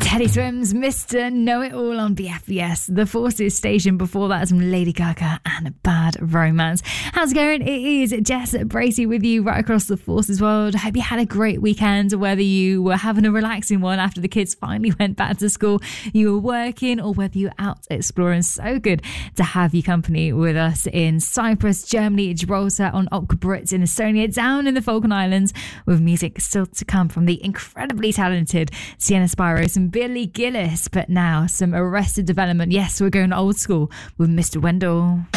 Teddy Swims, Mr. Know It All on BFBS. The Forces station. Before that, some Lady Gaga and Bad Romance. How's it going? It is Jess Bracey with you right across the Forces world. I hope you had a great weekend, whether you were having a relaxing one after the kids finally went back to school, you were working, or whether you're out exploring. So good to have you company with us in Cyprus, Germany, Gibraltar, on Okbrit in Estonia, down in the Falkland Islands, with music still to come from the incredibly talented Sienna Spiros and Billy Gillis. But now some Arrested Development. Yes, we're going old school with Mr. Wendell.